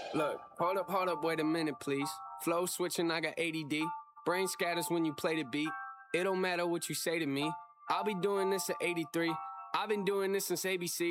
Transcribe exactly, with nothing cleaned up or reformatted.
Look, hold up, hold up, wait a minute, please. Flow switching, I got A D D. Brain scatters when you play the beat. It don't matter what you say to me. I'll be doing this at eighty-three. I've been doing this since A B C.